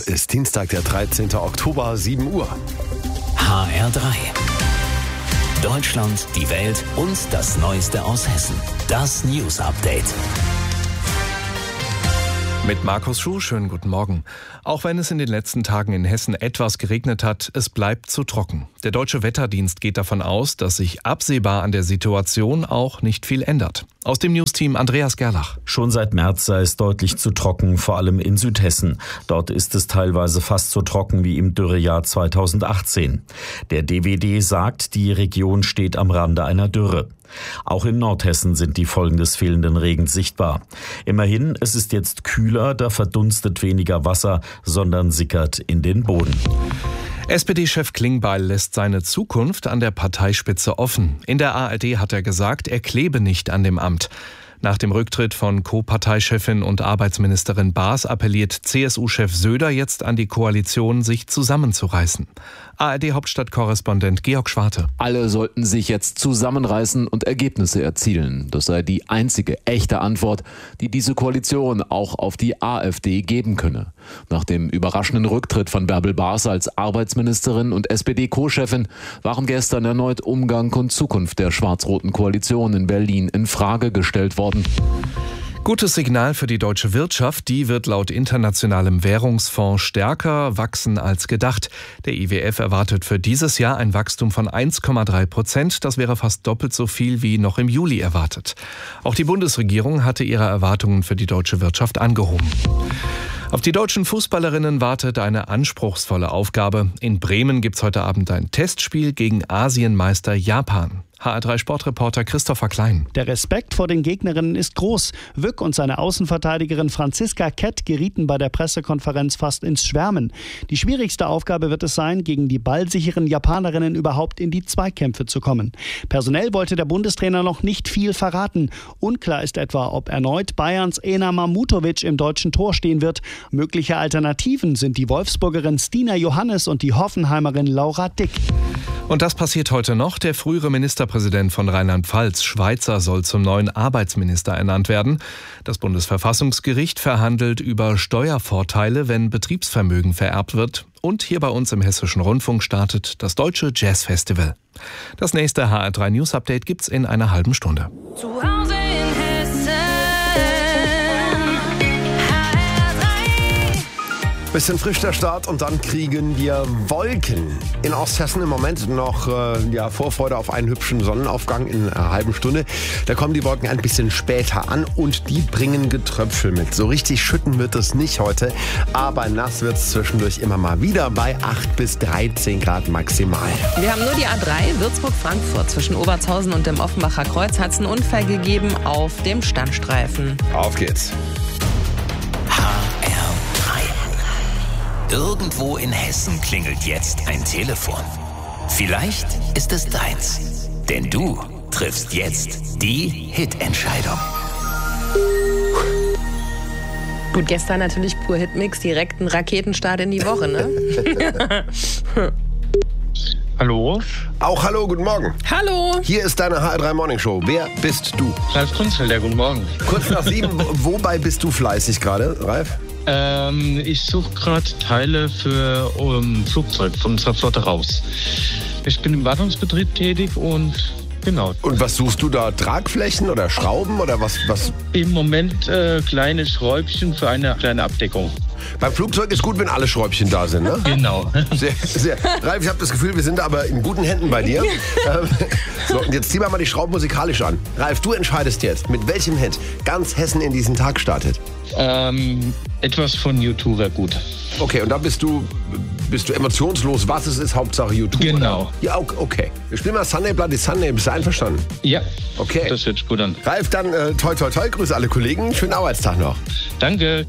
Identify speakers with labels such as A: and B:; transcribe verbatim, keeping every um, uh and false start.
A: ist Dienstag, der dreizehnten Oktober, sieben Uhr.
B: H R drei. Deutschland, die Welt und das Neueste aus Hessen. Das News Update.
C: Mit Markus Schuh, schönen guten Morgen. Auch wenn es in den letzten Tagen in Hessen etwas geregnet hat, es bleibt zu trocken. Der Deutsche Wetterdienst geht davon aus, dass sich absehbar an der Situation auch nicht viel ändert. Aus dem Newsteam Andreas Gerlach.
D: Schon seit März sei es deutlich zu trocken, vor allem in Südhessen. Dort ist es teilweise fast so trocken wie im Dürrejahr zweitausendachtzehn. Der D W D sagt, die Region steht am Rande einer Dürre. Auch in Nordhessen sind die Folgen des fehlenden Regens sichtbar. Immerhin, es ist jetzt kühler, da verdunstet weniger Wasser, sondern sickert in den Boden.
C: S P D-Chef Klingbeil lässt seine Zukunft an der Parteispitze offen. In der A R D hat er gesagt, er klebe nicht an dem Amt. Nach dem Rücktritt von Co-Parteichefin und Arbeitsministerin Baas appelliert C S U-Chef Söder jetzt an die Koalition, sich zusammenzureißen. A R D-Hauptstadtkorrespondent Georg Schwarte.
E: Alle sollten sich jetzt zusammenreißen und Ergebnisse erzielen. Das sei die einzige echte Antwort, die diese Koalition auch auf die AfD geben könne. Nach dem überraschenden Rücktritt von Bärbel Baas als Arbeitsministerin und S P D-Co-Chefin waren gestern erneut Umgang und Zukunft der schwarz-roten Koalition in Berlin in Frage gestellt worden.
C: Gutes Signal für die deutsche Wirtschaft. Die wird laut Internationalem Währungsfonds stärker wachsen als gedacht. Der I W F erwartet für dieses Jahr ein Wachstum von eins Komma drei Prozent. Das wäre fast doppelt so viel wie noch im Juli erwartet. Auch die Bundesregierung hatte ihre Erwartungen für die deutsche Wirtschaft angehoben. Auf die deutschen Fußballerinnen wartet eine anspruchsvolle Aufgabe. In Bremen gibt's heute Abend ein Testspiel gegen Asienmeister Japan. H R drei Sportreporter Christopher Klein.
F: Der Respekt vor den Gegnerinnen ist groß. Wück und seine Außenverteidigerin Franziska Kett gerieten bei der Pressekonferenz fast ins Schwärmen. Die schwierigste Aufgabe wird es sein, gegen die ballsicheren Japanerinnen überhaupt in die Zweikämpfe zu kommen. Personell wollte der Bundestrainer noch nicht viel verraten. Unklar ist etwa, ob erneut Bayerns Ena Mamutovic im deutschen Tor stehen wird. Mögliche Alternativen sind die Wolfsburgerin Stina Johannes und die Hoffenheimerin Laura Dick.
C: Und das passiert heute noch. Der frühere Ministerpräsident von Rheinland-Pfalz, Schweizer, soll zum neuen Arbeitsminister ernannt werden. Das Bundesverfassungsgericht verhandelt über Steuervorteile, wenn Betriebsvermögen vererbt wird. Und hier bei uns im Hessischen Rundfunk startet das Deutsche Jazzfestival. Das nächste H R drei News Update gibt's in einer halben Stunde.
G: Zu Hause in Hessen.
A: Bisschen frisch der Start und dann kriegen wir Wolken. In Osthessen im Moment noch äh, ja, Vorfreude auf einen hübschen Sonnenaufgang in einer halben Stunde. Da kommen die Wolken ein bisschen später an und die bringen Getröpfel mit. So richtig schütten wird es nicht heute, aber nass wird es zwischendurch immer mal wieder bei acht bis dreizehn Grad maximal.
H: Wir haben nur die A drei Würzburg-Frankfurt. Zwischen Obertshausen und dem Offenbacher Kreuz hat es einen Unfall gegeben auf dem Standstreifen.
A: Auf geht's.
B: H R drei. Irgendwo in Hessen klingelt jetzt ein Telefon. Vielleicht ist es deins. Denn du triffst jetzt die Hitentscheidung.
H: Gut, gestern natürlich pur Hitmix, direkt ein Raketenstart in die Woche, ne?
I: Hallo?
A: Auch hallo, guten Morgen.
H: Hallo!
A: Hier ist deine H R drei Morning Show. Wer bist du?
I: Ralf Kunzelder, guten Morgen.
A: Kurz nach sieben, wobei bist du fleißig gerade, Ralf?
I: Ähm, ich suche gerade Teile für um, Flugzeug von unserer Flotte raus. Ich bin im Wartungsbetrieb tätig und genau.
A: Und was suchst du da? Tragflächen oder Schrauben oder was? was?
I: Im Moment äh, kleine Schräubchen für eine kleine Abdeckung.
A: Beim Flugzeug ist gut, wenn alle Schräubchen da sind, ne?
I: Genau.
A: Sehr, sehr. Ralf, ich habe das Gefühl, wir sind aber in guten Händen bei dir. Ähm, so, und jetzt ziehen wir mal die Schrauben musikalisch an. Ralf, du entscheidest jetzt, mit welchem Hit ganz Hessen in diesen Tag startet.
I: Ähm, etwas von U zwei wäre gut.
A: Okay, und da bist du, bist du emotionslos, was es ist, Hauptsache U zwei.
I: Genau.
A: Oder? Ja, okay. Wir spielen mal Sunday Bloody Sunday. Bist du einverstanden?
I: Ja.
A: Okay.
I: Das hört sich gut an.
A: Ralf, dann äh, toi toi toi, grüße alle Kollegen. Schönen Arbeitstag noch.
I: Danke.